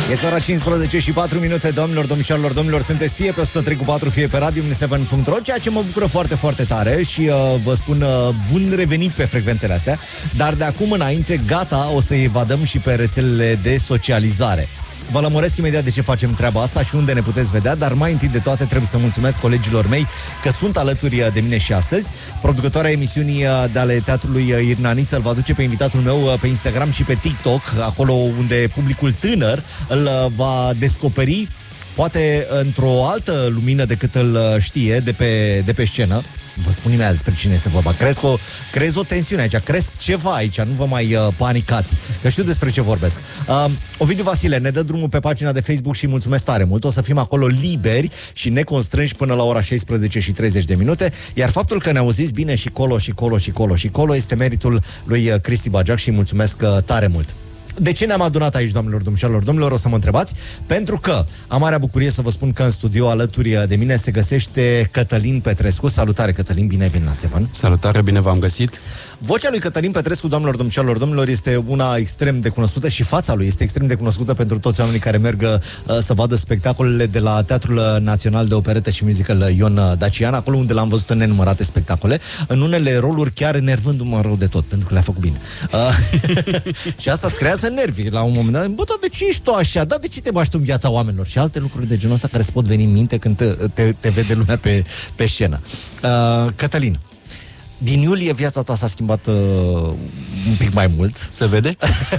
Este ora 15 și 4 minute, doamnelor, domnișoarelor, domnilor. Sunteți fie pe 103.4, fie pe radio7.ro, ceea ce mă bucură foarte, foarte tare. Și vă spun bun revenit pe frecvențele astea. Dar de acum înainte, gata, o să evadăm și pe rețelele de socializare. Vă lămuresc imediat de ce facem treaba asta și unde ne puteți vedea, dar mai întâi de toate trebuie să mulțumesc colegilor mei că sunt alături de mine și astăzi. Producătoarea emisiunii de ale Teatrului Irina Niță îl va duce pe invitatul meu pe Instagram și pe TikTok, acolo unde publicul tânăr îl va descoperi, poate într-o altă lumină decât îl știe de pe scenă. Vă spun imediat despre cine este vorba. Creez o tensiune aici, cresc ceva aici, nu vă mai panicați, că știu despre ce vorbesc. Ovidiu Vasile ne dă drumul pe pagina de Facebook și mulțumesc tare mult. O să fim acolo liberi și neconstrânși până la ora 16 și 30 de minute. Iar faptul că ne auziți bine și colo este meritul lui Cristi Bagiac și mulțumesc tare mult. De ce ne-am adunat aici, doamnelor, domnișoarelor, domnilor, o să mă întrebați? Pentru că am marea bucurie să vă spun că în studio alături de mine se găsește Cătălin Petrescu. Salutare, Cătălin, bine ai venit la Sevan. Salutare, bine v-am găsit. Vocea lui Cătălin Petrescu, doamnelor, domnișoarelor, domnilor, este una extrem de cunoscută și fața lui este extrem de cunoscută pentru toți oamenii care merg să vadă spectacolele de la Teatrul Național de Operetă și Musical Ion Dacian, acolo unde l-am văzut în nenumărate spectacole, în unele roluri chiar enervându-mă rău de tot, pentru că le-a făcut bine. Și asta îți creează nervi la un moment dat. Bă, dar de ce ești tu așa? Dar de ce te bași tu în viața oamenilor? Și alte lucruri de genul ăsta care îți pot veni în minte când te vede lumea pe scenă. Cătălin, din iulie viața ta s-a schimbat un pic mai mult. Se vede?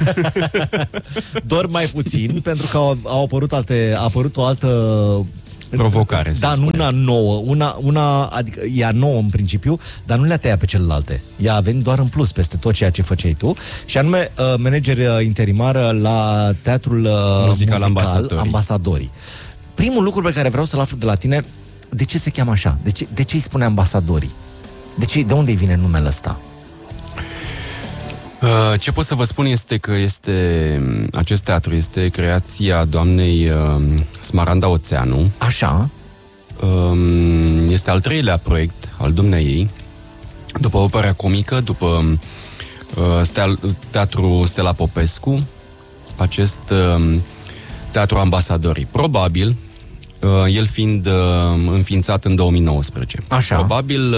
Doar mai puțin, pentru că a apărut o altă provocare, da, nu una nouă, una, adică ea nouă în principiu, dar nu le-a tăiat pe celelalte. Ea a venit doar în plus peste tot ceea ce făceai tu, și anume manager interimar la Teatrul Muzical Ambasadorii. Primul lucru pe care vreau să-l aflu de la tine, de ce se cheamă așa? De ce îi spune Ambasadorii? De unde îi vine numele ăsta? Ce pot să vă spun este că acest teatru este creația doamnei Smaranda Oțeanu. Așa. Este al treilea proiect al dumneiei, după opera comică, după teatru Stella Popescu, acest teatru Ambasadorii. Probabil, el fiind înființat în 2019. Așa. Probabil,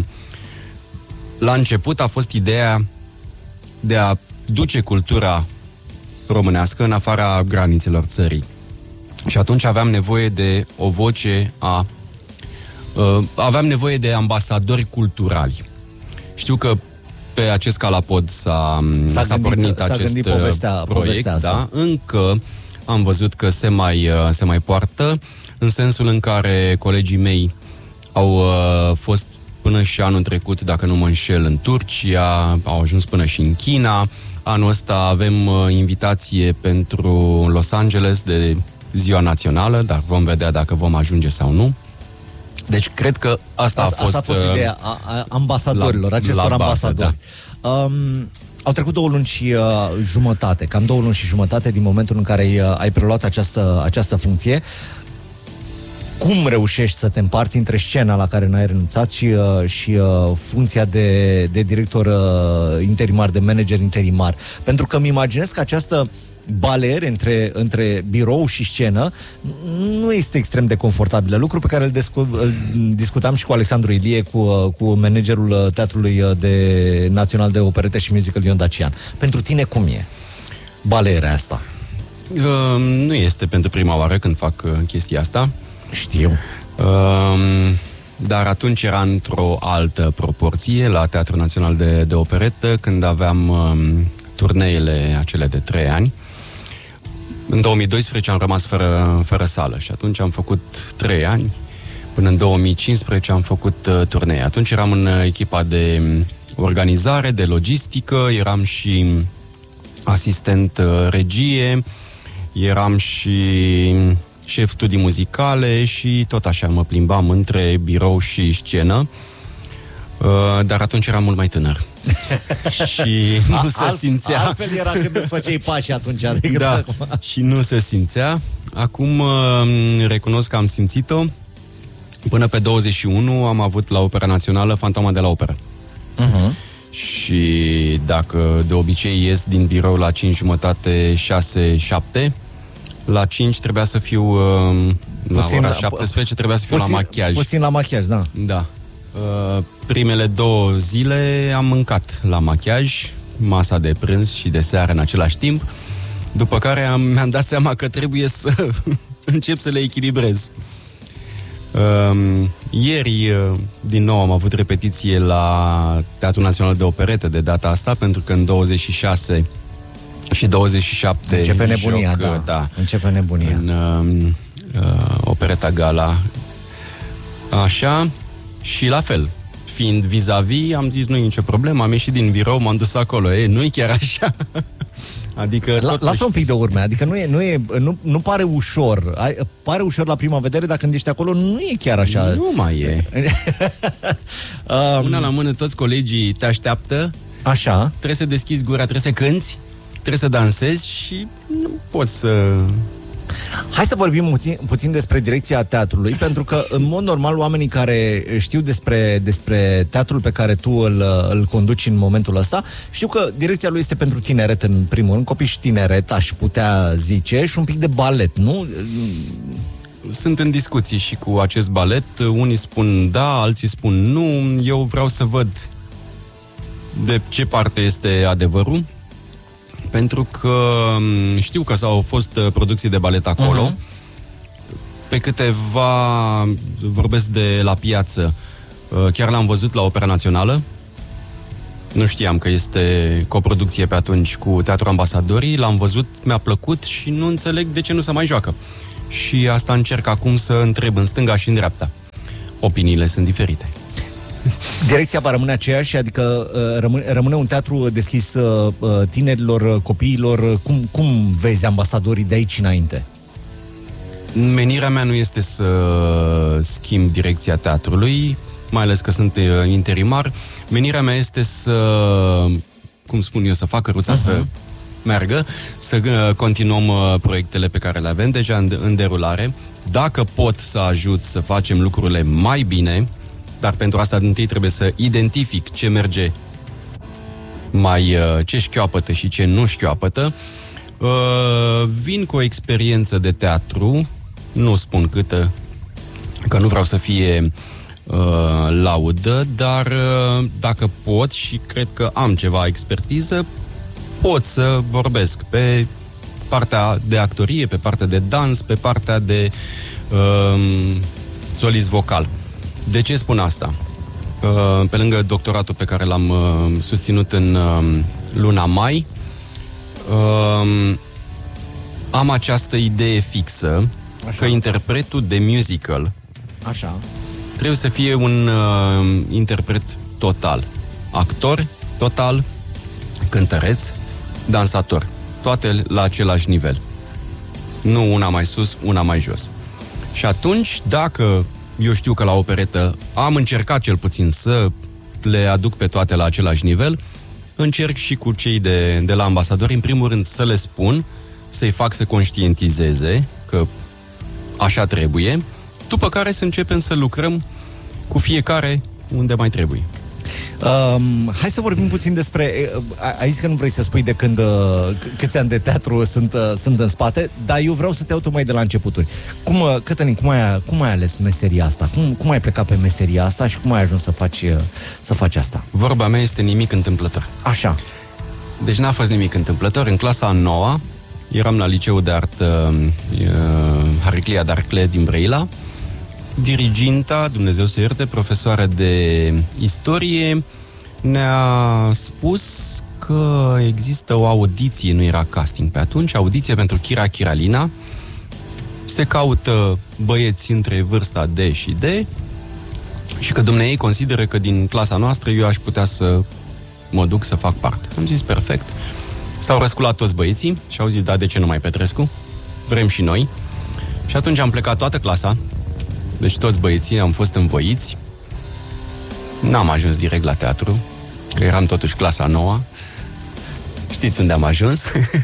la început a fost ideea de a duce cultura românească în afara granițelor țării. Și atunci aveam nevoie de o voce aveam nevoie de ambasadori culturali. Știu că pe acest calapod s-a pornit acest proiect, da? Încă am văzut că se mai poartă, în sensul în care colegii mei au fost până și anul trecut, dacă nu mă înșel, în Turcia, au ajuns până și în China. Anul ăsta avem invitație pentru Los Angeles de Ziua Națională, dar vom vedea dacă vom ajunge sau nu. Deci cred că asta a fost ideea ambasadorilor, acestor ambasadori. Da. Au trecut 2 luni și jumătate, cam 2 luni și jumătate din momentul în care ai preluat această funcție. Cum reușești să te împarți între scena la care n-ai renunțat și funcția de director interimar, de manager interimar? Pentru că îmi imaginez că această baliere între birou și scenă nu este extrem de confortabilă. Lucru pe care îl discutam și cu Alexandru Ilie, cu managerul Teatrului Național de Operetă și Musical Ion Dacian. Pentru tine cum e balierea asta? Nu este pentru prima oară când fac chestia asta. Știu. Dar atunci era într-o altă proporție la Teatrul Național de Operetă, când aveam turneele acele de 3 ani. În 2012 am rămas fără sală și atunci am făcut 3 ani. Până în 2015 am făcut turnee. Atunci eram în echipa de organizare, de logistică, eram și asistent regie, eram și șef studii muzicale și tot așa mă plimbam între birou și scenă, dar atunci eram mult mai tânăr. Și nu se simțea. Altfel era când îți făceai pași atunci. Da, acum. Și nu se simțea. Acum recunosc că am simțit-o. Până pe 21 am avut la Opera Națională Fantoma de la Operă. Și dacă de obicei ies din birou la 5:30, 6, 7, La 5 trebuia să fiu... la ora 17 trebuia să fiu la machiaj. Puțin la machiaj, da. Da. Primele 2 zile am mâncat la machiaj, masa de prânz și de seară în același timp, după care mi-am dat seama că trebuie să încep să le echilibrez. Ieri, din nou, am avut repetiție la Teatrul Național de Operetă de data asta, pentru că în 26 și 27 începe nebunia, da. Începe nebunia. În Opereta Gala. Așa. Și la fel, fiind vis-a-vis, am zis, nu-i nicio problemă, am ieșit din birou, m-am dus acolo. Nu-i chiar așa. Adică lasă un pic de urme, adică nu pare ușor. Pare ușor la prima vedere, dar când ești acolo, nu e chiar așa. Nu mai e. Una la mână, toți colegii te așteaptă. Așa. Trebuie să deschizi gura, trebuie să cânti, trebuie să dansezi și nu poți să... Hai să vorbim puțin despre direcția teatrului, pentru că, în mod normal, oamenii care știu despre teatrul pe care tu îl conduci în momentul ăsta, știu că direcția lui este pentru tineret, în primul rând, copii și tineret, aș putea zice, și un pic de balet, nu? Sunt în discuții și cu acest balet. Unii spun da, alții spun nu. Eu vreau să văd de ce parte este adevărul, pentru că știu că au fost producții de balet acolo. Pe câteva, vorbesc de la piață, chiar l-am văzut la Opera Națională. Nu știam că este coproducție pe atunci cu Teatrul Ambasadorii. L-am văzut, mi-a plăcut și nu înțeleg de ce nu se mai joacă. Și asta încerc acum să întreb în stânga și în dreapta. Opiniile sunt diferite. Direcția va rămâne aceeași, adică rămâne un teatru deschis tinerilor, copiilor. Cum vezi Ambasadorii de aici înainte? Menirea mea nu este să schimb direcția teatrului, mai ales că sunt interimar. Menirea mea este să, cum spun eu, să fac căruța să meargă, să continuăm proiectele pe care le avem deja în derulare. Dacă pot să ajut să facem lucrurile mai bine, dar pentru asta întâi trebuie să identific ce merge ce șchioapătă și ce nu șchioapătă. Vin cu o experiență de teatru, nu spun câtă, că nu vreau să fie laudă, dar dacă pot și cred că am ceva expertiză, pot să vorbesc pe partea de actorie, pe partea de dans, pe partea de solist vocal. De ce spun asta? Pe lângă doctoratul pe care l-am susținut în luna mai, am această idee fixă. Așa. Că interpretul de musical trebuie să fie un interpret total. Actor total, cântăreț, dansator. Toate la același nivel. Nu una mai sus, una mai jos. Și atunci, dacă eu știu că la operetă am încercat cel puțin să le aduc pe toate la același nivel, încerc și cu cei de la Ambasadori, în primul rând, să le spun, să-i fac să conștientizeze că așa trebuie, după care să începem să lucrăm cu fiecare unde mai trebuie. Hai să vorbim puțin despre... Ai zis că nu vrei să spui de când câți ani de teatru sunt în spate, dar eu vreau să te iau tu mai de la începuturi. Cătălin, cum ai ales meseria asta? Cum ai plecat pe meseria asta și cum ai ajuns să faci asta? Vorba mea este nimic întâmplător. Așa. Deci n-a fost nimic întâmplător. În clasa a 9-a eram la Liceul de Artă Hariclia Darcle din Brăila. Diriginta, Dumnezeu să ierte, profesoară de istorie, ne-a spus că există o audiție, nu era casting pe atunci, audiție pentru Chira Chiralina. Se caută băieți între vârsta D și D și că dumneei consideră că din clasa noastră eu aș putea să mă duc să fac parte. Am zis, perfect. S-au răsculat toți băieții și au zis, da, de ce nu mai Petrescu? Vrem și noi. Și atunci am plecat toată clasa. Deci toți băieții am fost învoiți. N-am ajuns direct la teatru, că eram totuși clasa 9-a. Știți unde am ajuns?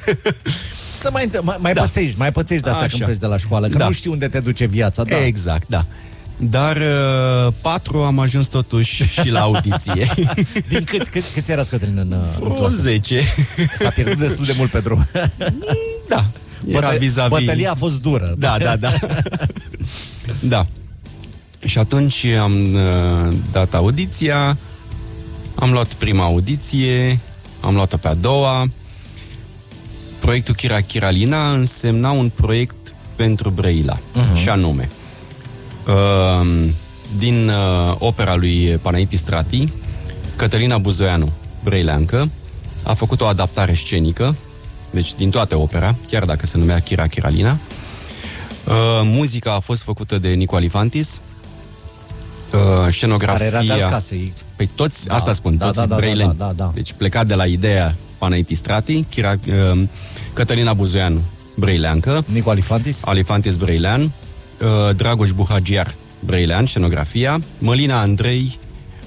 Să mai pățești de asta când pleci de la școală, că nu știi unde te duce viața. Da. Exact, da. Dar 4 am ajuns totuși și la audiție. Din câți erați, Cătălin, în clasă? 10. S-a pierdut destul de mult pe drum. Da. Era vis-a-vis... Bătălia a fost dură. Da. Da. Și atunci am dat audiția, am luat prima audiție, am luat-o pe a doua. Proiectul Chira Chiralina însemna un proiect pentru Brăila, și anume din opera lui Panaiti Strati, Cătălina Buzoianu, brăileancă, a făcut o adaptare scenică, deci din toată opera, chiar dacă se numea Chira Chiralina. Muzica a fost făcută de Nicu Alifantis, scenografia... Care era de-al casei. Păi toți, asta spun, toți brăileni. Da. Deci plecat de la ideea Panaiti Strati, Cătălina Buzoianu, brăileancă, Nicu Alifantis brăilean, Dragoș Buhagiar, brăilean, scenografia, Mălina Andrei,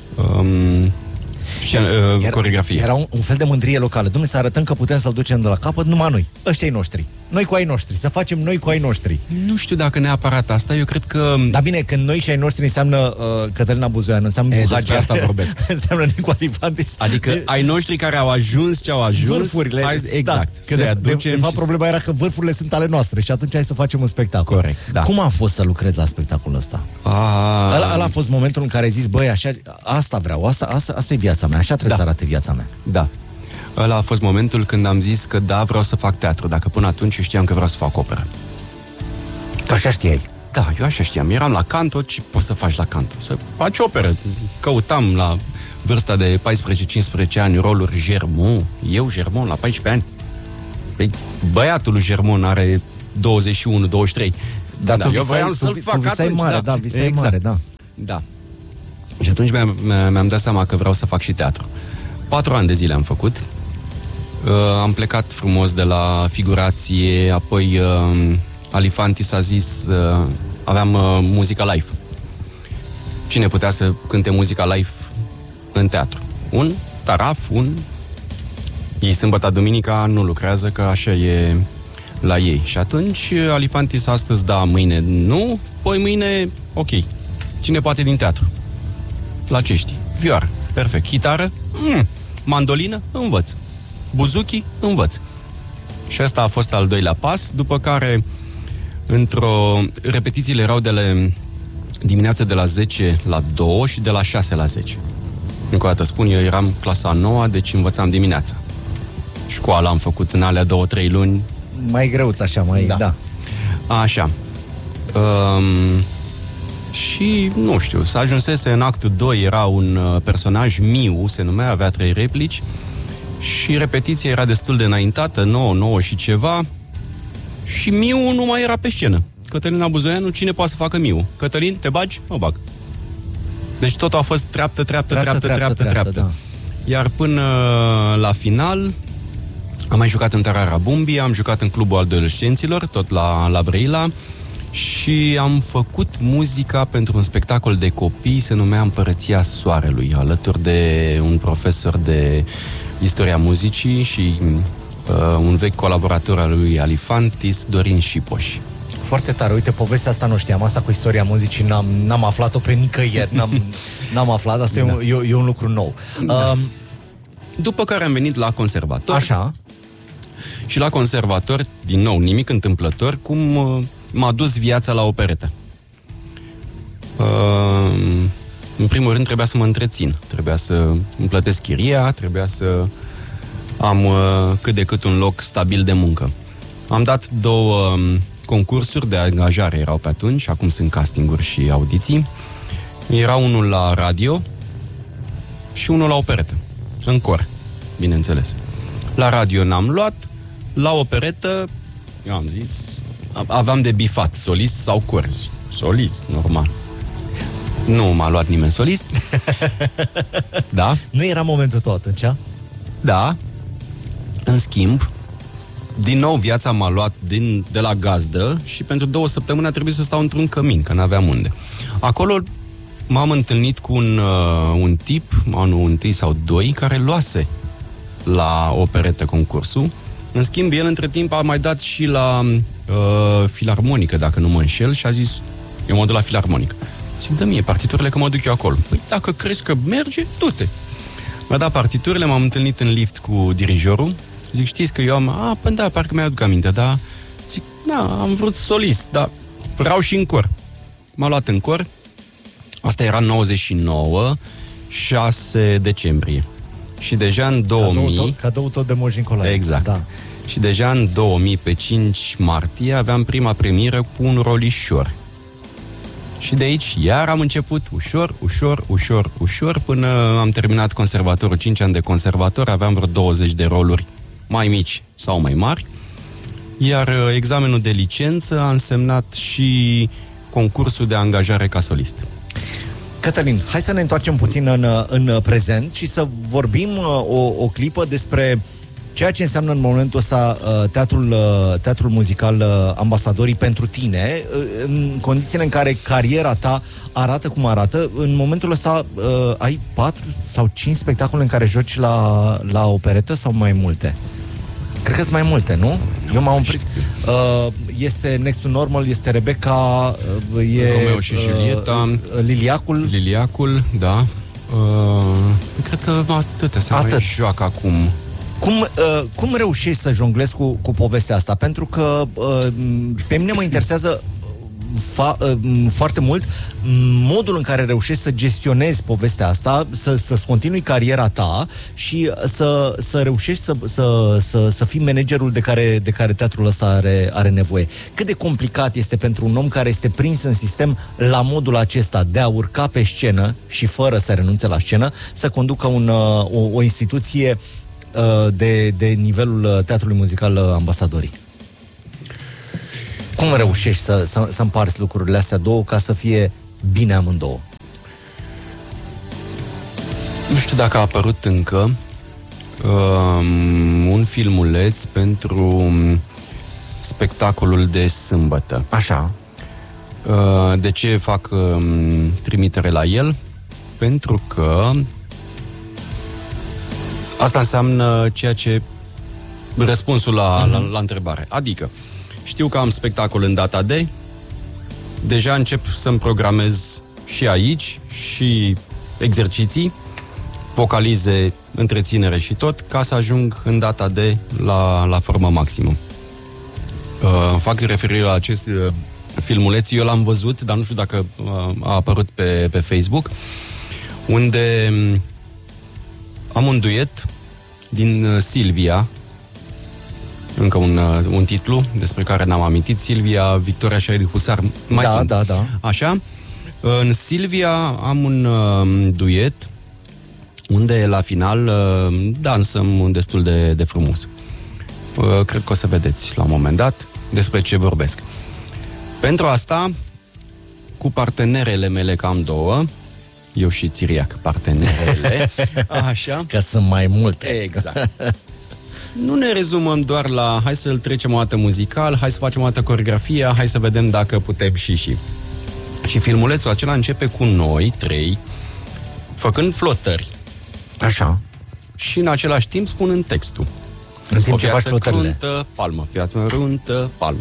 coreografie. Era un fel de mândrie locală. Dumnezeu, să arătăm că putem să-l ducem de la capăt numai noi, ăștia-i noștri. Noi cu ai noștri, să facem noi cu ai noștri. Nu știu dacă neapărat asta, eu cred că... Dar bine, când noi și ai noștri înseamnă Cătălina Buzoianu, înseamnă despre asta vorbesc. Înseamnă Nicu Alifantis. Adică ai noștri care au ajuns ce au ajuns. Vârfurile. Exact. Da, de fapt, problema era că vârfurile sunt ale noastre și atunci hai să facem un spectacol. Corect, da. Cum a fost să lucrezi la spectacolul ăsta? Ăla a fost momentul în care ai zis, băi, așa, asta vreau, asta e viața mea, așa trebuie să arate viața mea. Da. Ăla a fost momentul când am zis că da, vreau să fac teatru, dacă până atunci eu știam că vreau să fac operă. Tu așa știai? Da, eu așa știam. Eram la canto, ce poți să faci la canto? Să faci operă. Căutam la vârsta de 14-15 ani roluri Germon. Eu, Germon, la 14 ani. Păi, băiatul lui Germon are 21-23. Dar tu eu voiam să-l fac visai atunci. Mare, da, visai exact. Mare, da. Da. Și atunci mi-am dat seama că vreau să fac și teatru. 4 ani de zile am făcut. Am plecat frumos de la figurație, apoi Alifantis a zis, aveam muzica live. Cine putea să cânte muzica live în teatru? Un taraf, ei sâmbătă, duminica nu lucrează, că așa e la ei. Și atunci Alifantis astăzi da, mâine nu, poi mâine ok. Cine poate din teatru? La ce știi? Vioară, perfect. Chitară? Mandolină? Învăț. Buzuki? Învăț. Și asta a fost al doilea pas, după care repetițiile erau dimineața de la 10 la 2 și de la 6 la 10. Încă o dată spun, eu eram clasa 9, deci învățam dimineața. Școala am făcut în alea 2-3 luni. Mai greuț așa, da. Așa. Și, nu știu, s-a ajunsese în actul 2, era un personaj, Miu, se numea, avea 3 replici și repetiția era destul de înaintată, 9 și ceva, și Miu nu mai era pe scenă. Cătălina Buzoianu, cine poate să facă Miu? Cătălin, te bagi? Mă bag. Deci totul a fost treaptă. Da. Iar până la final am mai jucat în Tarara Bumbi, am jucat în Clubul Adolescenților, tot la Brăila, și am făcut muzica pentru un spectacol de copii, se numea Împărăția Soarelui, alături de un profesor de istoria muzicii și un vechi colaborator al lui Alifantis, Dorin Șipoș. Foarte tare, uite, povestea asta nu știam, asta cu istoria muzicii n-am aflat-o pe nicăieri, n-am aflat, asta e un lucru nou. După care am venit la conservator. Așa. Și la conservator, din nou, nimic întâmplător, cum m-a dus viața la operetă. În primul rând trebuia să mă întrețin, trebuia să îmi plătesc chiria, trebuia să am cât de cât un loc stabil de muncă. Am dat 2 concursuri de angajare, erau pe atunci, acum sunt castinguri și audiții. Era unul la radio și unul la operetă, în cor, bineînțeles. La radio n-am luat, la operetă, eu am zis, aveam de bifat, solist sau cor. Solist, normal. Nu m-a luat nimeni solist. Da. Nu era momentul tău atunci? Da. În schimb, din nou viața m-a luat de la gazdă și pentru 2 săptămâni a trebuit să stau într-un cămin, că n-aveam unde. Acolo m-am întâlnit cu un tip, anul 1 sau 2, care luase la operetă concursul. În schimb, el între timp a mai dat și la filarmonică, dacă nu mă înșel, și a zis, eu mă duc la filarmonică. Zic, dă mie partiturile că mă duc eu acolo. Păi dacă crezi că merge, du-te. Mi-a dat partiturile, m-am întâlnit în lift cu dirijorul. Zic, știți că eu am... păi da, parcă mi-aduc aminte, dar... Zic, Da, am vrut solist, dar vreau și în cor. M-a luat în cor. Asta era în 99, 6 decembrie. Și deja în 2000... Cadou tot de Moș Nicolae. Exact. Da. Și deja în 2000, pe 5 martie, aveam prima premieră cu un rolișor. Și de aici iar am început ușor, până am terminat conservatorul, 5 ani de conservator, aveam vreo 20 de roluri mai mici sau mai mari. Iar examenul de licență a însemnat și concursul de angajare ca solist. Cătălin, hai să ne întoarcem puțin în prezent și să vorbim o clipă despre ceea ce înseamnă în momentul ăsta teatrul muzical Ambasadorii pentru tine, în condițiile în care cariera ta arată cum arată. În momentul ăsta ai 4 sau 5 spectacole în care joci la operetă sau mai multe? Cred că sunt mai multe, nu? Eu m-am oprit. Este Next to Normal, este Rebecca, e Romeo și Julieta, Liliacul, da. Cred că atâtea se mai joacă acum. Cum reușești să jonglezi cu povestea asta? Pentru că pe mine mă interesează foarte mult modul în care reușești să gestionezi povestea asta, să-ți continui cariera ta și să reușești să fii managerul de care teatrul ăsta are nevoie. Cât de complicat este pentru un om care este prins în sistem la modul acesta de a urca pe scenă și fără să renunțe la scenă, să conducă o instituție de nivelul teatrului muzical Ambasadorii? Cum reușești să împarți lucrurile astea două ca să fie bine amândouă? Nu știu dacă a apărut încă un filmuleț pentru spectacolul de sâmbătă. Așa. De ce fac trimitere la el? Pentru că asta înseamnă ceea ce răspunsul la întrebare. Adică, știu că am spectacol în data de, deja încep să-mi programez și aici, și exerciții, vocalize, întreținere și tot, ca să ajung în data de la formă maximă. Fac referire la acest filmuleț, eu l-am văzut, dar nu știu dacă a apărut pe Facebook, unde am un duet din Silvia, încă un titlu despre care n-am amintit, Silvia, Victoria și Edi Husar. Da. Așa. În Silvia am un duet unde la final dansăm destul de frumos. Cred că o să vedeți la un moment dat despre ce vorbesc. Pentru asta, cu partenerele mele, că am două, eu și Țiriac, partenerele, așa. Că sunt mai multe. Exact. Nu ne rezumăm doar la hai să-l trecem o dată muzical, hai să facem o dată coreografia, hai să vedem dacă putem și. Și filmulețul acela începe cu noi, 3, făcând flotări. Așa. Și în același timp spunând textul. În timp ce faci flotările. Cruntă, palmă, viață măruntă, palmă,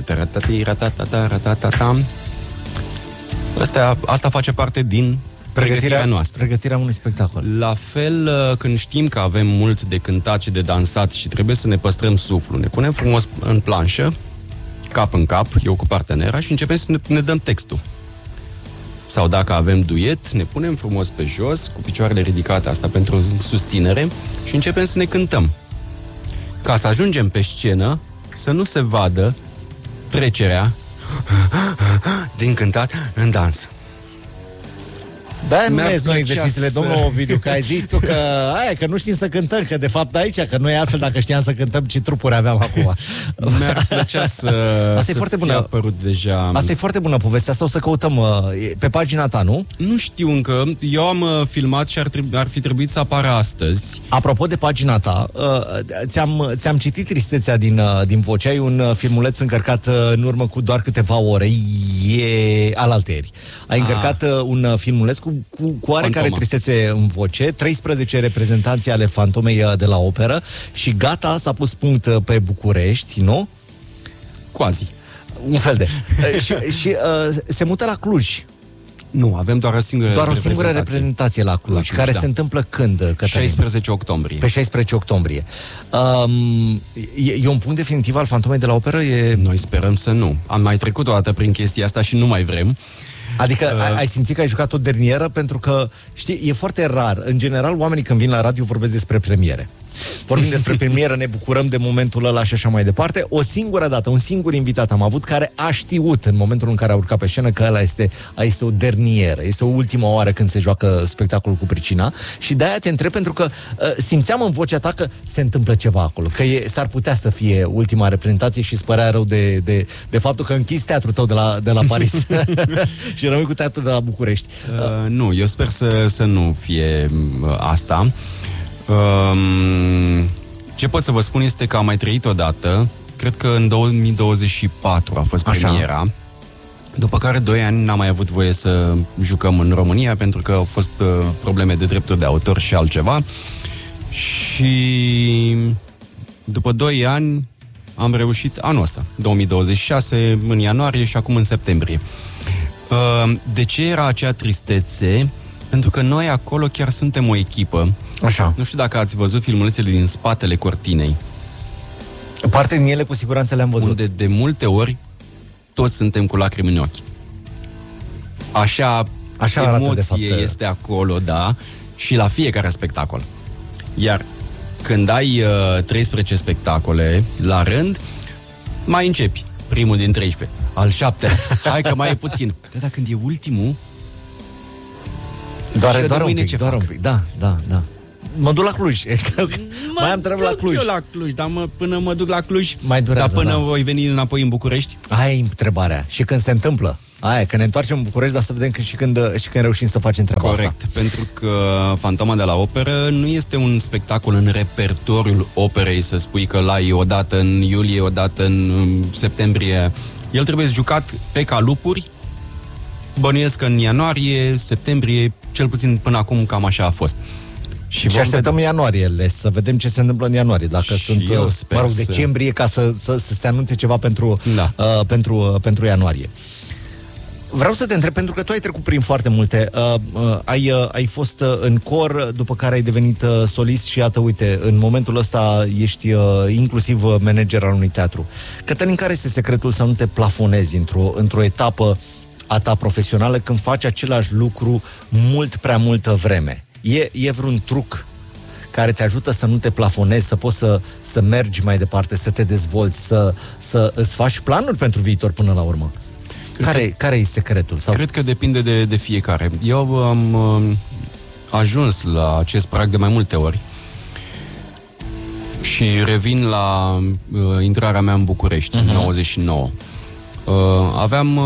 asta face parte din pregătirea noastră. Pregătirea unui spectacol. La fel, când știm că avem mult de cântat și de dansat și trebuie să ne păstrăm suflul, ne punem frumos în planșă, cap în cap, eu cu partenera, și începem să ne dăm textul. Sau dacă avem duet, ne punem frumos pe jos, cu picioarele ridicate, asta pentru susținere, și începem să ne cântăm. Ca să ajungem pe scenă, să nu se vadă trecerea din cântat în dans. Da, nu e noi exercițiile, domnul Ovidiu, că ai zis tu că nu știm să cântăm, că de fapt aici, că noi altfel dacă știam să cântăm, ce trupuri aveam acum. Mi-ar plăcea asta e foarte bună. Apărut deja. Asta e foarte bună povestea asta, o să căutăm pe pagina ta, nu? Nu știu încă, eu am filmat și ar fi trebuit să apară astăzi. Apropo de pagina ta, ți-am citit tristețea din voce, ai un filmuleț încărcat în urmă cu doar câteva ore, alaltăieri. Ai încărcat un filmuleț cu oarecare tristețe în voce, 13 reprezentanții ale Fantomei de la Operă și gata, s-a pus punct pe București, nu? Quasi. Un fel de. și se mută la Cluj. Nu, avem doar o singură reprezentație la Cluj, care se întâmplă când, Cătălin? 16 octombrie. Pe 16 octombrie. E un punct definitiv al Fantomei de la Operă? Noi sperăm să nu. Am mai trecut o dată prin chestia asta și nu mai vrem. Adică ai simțit că ai jucat o dernieră? Pentru că, știi, e foarte rar. În general, oamenii când vin la radio vorbesc despre premiere. Vorbim despre premieră, ne bucurăm de momentul ăla și așa mai departe. O singură dată, un singur invitat am avut care a știut în momentul în care a urcat pe scenă că ăla este o dernieră. Este o ultima oară când se joacă spectacolul cu pricina. Și de-aia te întreb pentru că simțeam în vocea ta că se întâmplă ceva acolo. Că s-ar putea să fie ultima reprezentație și îți părea rău de faptul că închizi teatrul tău de la Paris și rămâi cu teatrul de la București. Nu, eu sper să nu fie asta. Ce pot să vă spun este că am mai trăit odată, cred că în 2024 a fost premiera. Așa. După care 2 ani n-am mai avut voie să jucăm în România pentru că au fost probleme de drepturi de autor și altceva. Și după 2 ani am reușit anul ăsta, 2026, în ianuarie și acum în septembrie. De ce era acea tristețe? Pentru că noi acolo chiar suntem o echipă. Așa. Nu știu dacă ați văzut filmulețele din spatele cortinei. Parte din ele cu siguranță le-am văzut. Unde de multe ori toți suntem cu lacrimi în ochi. Așa emoție de fapt este acolo, da, și la fiecare spectacol. Iar când ai 13 spectacole la rând, mai începi primul din 13, al 7, hai că mai e puțin. Dar când e ultimul, doar un pic. Da. Mă duc la Cluj. Mai am treabă la Cluj. Eu la Cluj, dar până mă duc la Cluj, mai durează, dar până voi veni înapoi în București. Aia e întrebarea. Și când se întâmplă? Aia, când ne întoarcem în București, dar să vedem și când reușim să facem treaba asta. Corect, pentru că Fantoma de la Operă nu este un spectacol în repertoriul operei, să spui că l-ai odată în iulie, odată în septembrie. El trebuie jucat pe calupuri. Bănuiesc că în ianuarie, septembrie, cel puțin până acum cam așa a fost. Și așteptăm ianuarie, să vedem ce se întâmplă în ianuarie. Dacă decembrie, ca să se anunțe ceva pentru ianuarie. Vreau să te întreb, pentru că tu ai trecut prin foarte multe. Ai fost în cor, după care ai devenit solist și iată, uite, în momentul ăsta ești inclusiv manager al unui teatru. Cătălin, care este secretul să nu te plafonezi într-o etapă a ta profesională când faci același lucru mult prea multă vreme? E vreun truc care te ajută să nu te plafonezi, să poți să mergi mai departe, să te dezvolți, să îți faci planuri pentru viitor până la urmă? Care e secretul? Cred că depinde de fiecare. Eu am ajuns la acest prag de mai multe ori și revin la intrarea mea în București, în 99. Aveam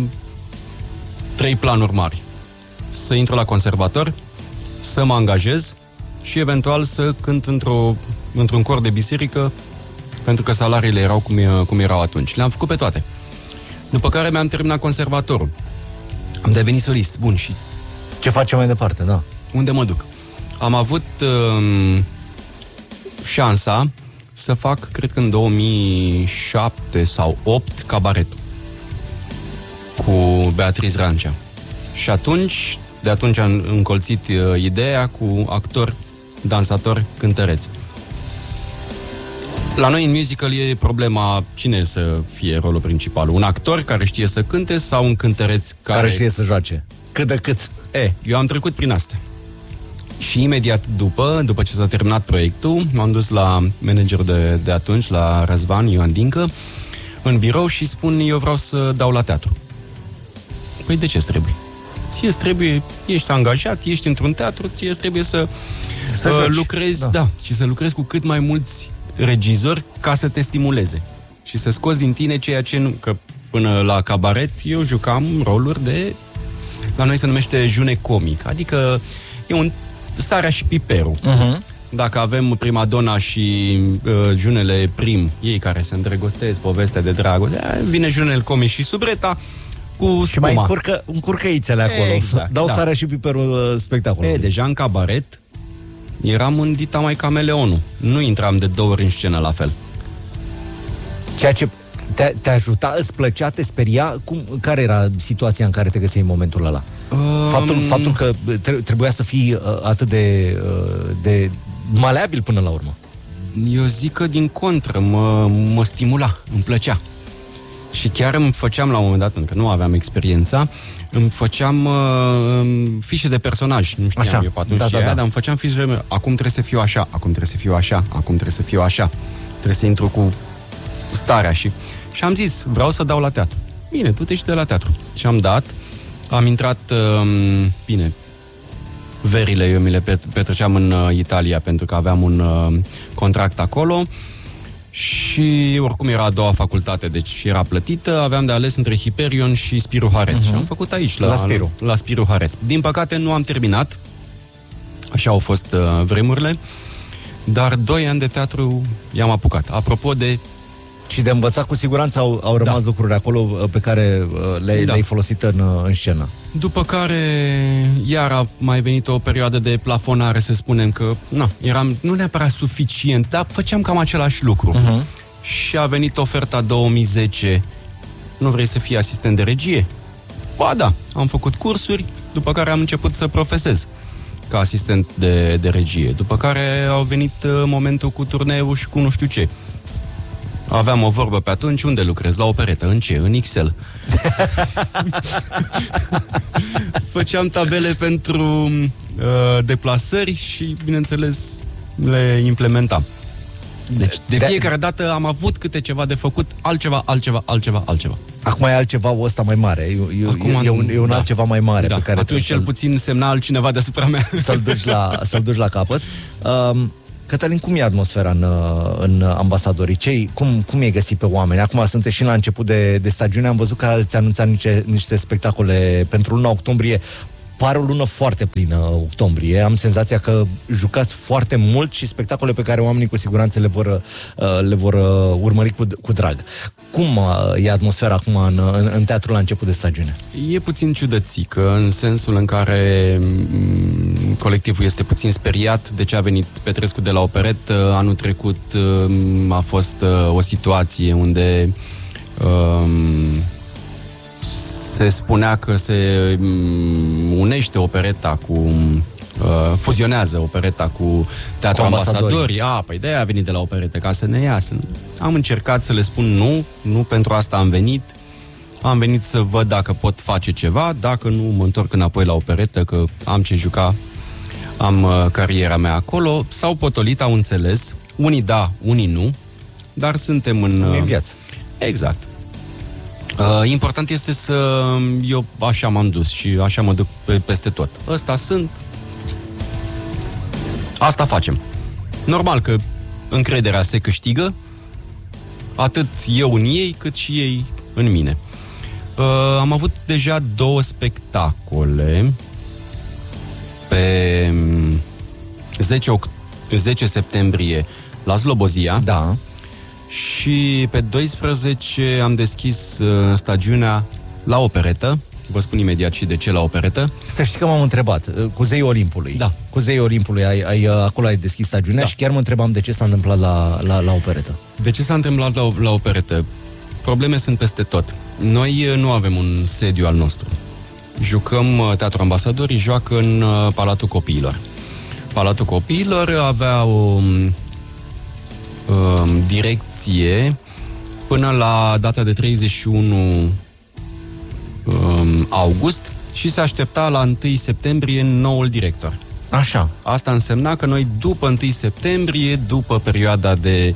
3 planuri mari. Să intru la conservator, să mă angajez și eventual să cânt într-un cor de biserică, pentru că salariile erau cum erau atunci. Le-am făcut pe toate. După care mi-am terminat conservatorul. Am devenit solist. Bun, și ce facem mai departe, da? Unde mă duc? Am avut șansa să fac, cred că în 2007 sau 8, cabaretul cu Beatriz Rancea. Și de atunci am încolțit ideea cu actori, dansatori, cântăreți. La noi în musical e problema cine să fie rolul principal. Un actor care știe să cânte sau un cântăreț care știe să joace? Cât de cât? Eu am trecut prin asta. Și imediat după ce s-a terminat proiectul, m-am dus la managerul de atunci, la Răzvan Ioan Dincă, în birou și spun, eu vreau să dau la teatru. Păi de ce îți trebuie? Ție îți trebuie, ești angajat, ești într-un teatru, ție îți trebuie să lucrezi, și să lucrezi cu cât mai mulți regizori ca să te stimuleze și să scoți din tine ceea ce nu... Că până la cabaret eu jucam roluri la noi se numește june comic, adică e un sarea și piperul. Dacă avem primadona și junele prim, ei care se îndrăgostesc, povestea de dragoste, vine junele comic și subreta cu spuma. Și mai încurcă ițele acolo. Exact, dau sarea și piperul spectacolului. Deja în cabaret eram în dita mai cameleonul. Nu intram de 2 ori în scenă la fel. Ceea ce Te ajuta, îți plăcea, te speria? Care era situația în care te găseai în momentul ăla? Faptul că trebuia să fii atât de maleabil până la urmă. Eu zic că din contră mă stimula, îmi plăcea. Și chiar îmi făceam la un moment dat, pentru că nu aveam experiența, îmi făceam fișe de personaj. Nu știam așa, eu pe atunci dar îmi făceam fișe de... Acum trebuie să fiu așa, acum trebuie să fiu așa, acum trebuie să fiu așa. Trebuie să intru cu starea și am zis, vreau să dau la teatru. Bine, tu te și de la teatru. Și am dat, am intrat, bine, verile eu mi le petreceam în Italia pentru că aveam un contract acolo și oricum era a doua facultate, deci era plătită, aveam de ales între Hyperion și Spiru Haret. Și am făcut aici, la Spiru Haret. Din păcate nu am terminat, așa au fost vremurile, dar 2 ani de teatru i-am apucat. Apropo de... Și de învățat, cu siguranță au rămas lucruri acolo pe care le-ai folosit în scenă. După care iar a mai venit o perioadă de plafonare, să spunem că eram nu neapărat suficient, dar făceam cam același lucru. Și a venit oferta 2010, nu vrei să fii asistent de regie? Ba da, am făcut cursuri, după care am început să profesez ca asistent de regie. După care au venit momentul cu turneul și cu nu știu ce. Aveam o vorbă pe atunci, unde lucrez? La operetă, în ce? În Excel. Făceam tabele pentru deplasări și, bineînțeles, le implementam. Deci, de fiecare dată am avut câte ceva de făcut, altceva. Acum e altceva ăsta mai mare, e un altceva mai mare pe care atunci cel puțin semna altcineva deasupra mea. Să-l duci la capăt. Cătălin, cum e atmosfera în ambasadorii? Cum e găsit pe oameni? Acum sunteți și la început de stagiune, am văzut că ați anunțat niște spectacole pentru luna octombrie. Pare o lună foarte plină, octombrie. Am senzația că jucați foarte mult și spectacole pe care oamenii cu siguranță le vor urmări cu drag. Cum e atmosfera acum în teatru la început de stagiune? E puțin ciudățică, în sensul în care colectivul este puțin speriat de ce a venit Petrescu de la Operet. Anul trecut a fost o situație unde se spunea că se unește opereta cu... fuzionează opereta cu Teatrul Ambasadorii. Păi de-aia a venit de la operete, ca să ne iasă. Am încercat să le spun nu pentru asta am venit. Am venit să văd dacă pot face ceva, dacă nu mă întorc înapoi la operetă, că am ce juca, am cariera mea acolo. S-au potolit, au înțeles. Unii da, unii nu, dar suntem în viață. Exact. Important este să... Eu așa m-am dus și așa mă duc peste tot. Ăsta sunt. Asta facem. Normal că încrederea se câștigă, atât eu în ei, cât și ei în mine. Am avut deja 2 spectacole pe 10 septembrie la Slobozia. Da. Și pe 12 am deschis stagiunea la operetă. Vă spun imediat și de ce la operetă. Să știi că m-am întrebat, cu Zeii Olimpului. Da. Cu Zeii Olimpului acolo ai deschis stagiunea, da. Și chiar mă întrebam de ce s-a întâmplat la operetă. De ce s-a întâmplat la operetă? Probleme sunt peste tot. Noi nu avem un sediu al nostru. Jucăm, Teatrul Ambasadorii joacă în Palatul Copiilor. Palatul Copiilor avea o direcție până la data de 31 august și se aștepta la 1 septembrie noul director. Așa. Asta însemna că noi după 1 septembrie, după perioada de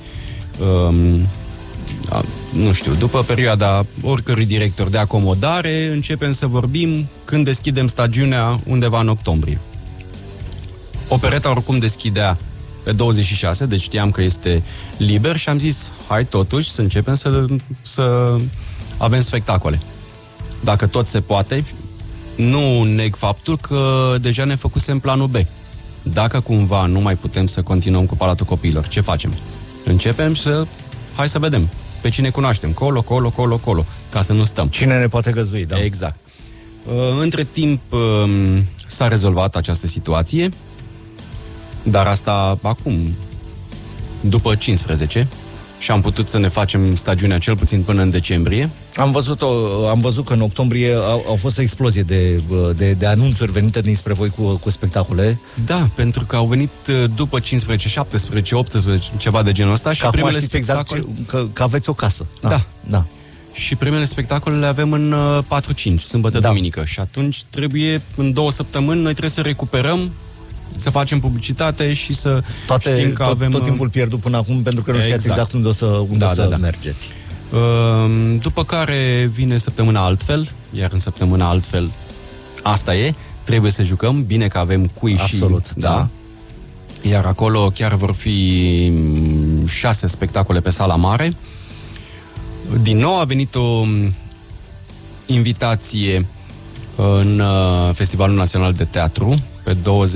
după perioada oricărui director de acomodare, începem să vorbim când deschidem stagiunea undeva în octombrie. Opereta oricum deschidea pe 26, deci știam că este liber și am zis, hai totuși să începem să avem spectacole. Dacă tot se poate, nu neg faptul că deja ne făcusem planul B. Dacă cumva nu mai putem să continuăm cu Palatul Copiilor, ce facem? Începem hai să vedem pe cine cunoaștem, colo, ca să nu stăm. Cine ne poate găzdui, da? Exact. Între timp s-a rezolvat această situație, dar asta acum, după 15, și am putut să ne facem stagiunea cel puțin până în decembrie. Am văzut că în octombrie au fost o explozie de anunțuri venite dinspre voi cu spectacole. Da, pentru că au venit după 15, 17, 18, ceva de genul ăsta. Și primele spectacole... exact că aveți o casă. Da. Și primele spectacole le avem în 4-5, sâmbătă, duminică. Și atunci trebuie, în 2 săptămâni, noi trebuie să recuperăm, să facem publicitate și să știm că avem... Tot timpul pierdut până acum, pentru că nu știați exact unde o să mergeți. După care vine săptămâna altfel, iar în săptămâna altfel asta e, trebuie să jucăm, bine că avem cui și... Absolut, da. Iar acolo chiar vor fi 6 spectacole pe sala mare. Din nou a venit o invitație în Festivalul Național de Teatru pe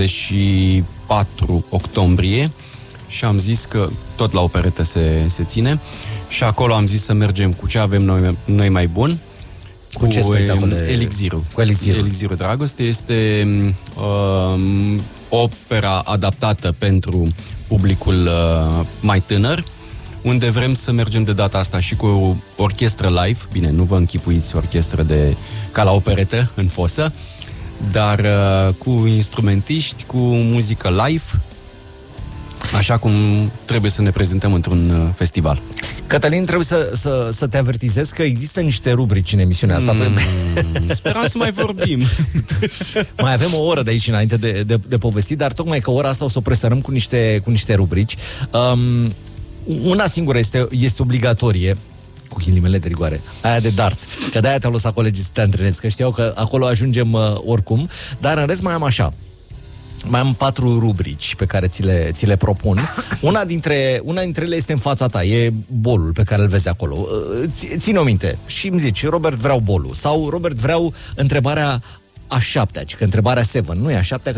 24 octombrie și am zis că tot la operetă se ține și acolo am zis să mergem cu ce avem noi mai bun. Cu ce spectacole? Elixirul. Cu Elixirul. Elixirul Dragoste este opera adaptată pentru publicul mai tânăr, unde vrem să mergem de data asta și cu orchestră live. Bine, nu vă închipuiți orchestră ca la operetă în fosă, dar cu instrumentiști, cu muzică live, așa cum trebuie să ne prezentăm într-un festival. Cătălin, trebuie să te avertizez că există niște rubrici în emisiunea asta. Speram să mai vorbim. Mai avem o oră de aici înainte de povestit, dar tocmai că ora asta o să o presărăm cu niște rubrici. Una singură este obligatorie, cu ghilimele de rigoare, aia de darts, că de-aia te-au lăsat colegii să te antrenezi, că știau că acolo ajungem oricum, dar în rest mai am așa. Mai am 4 rubrici pe care ți le propun. Una dintre ele este în fața ta, e bolul pe care îl vezi acolo. Ține-o minte și îmi zici, Robert, vreau bolul. Sau, Robert, vreau întrebarea a 7-a, că întrebarea 7, nu e a 7-a,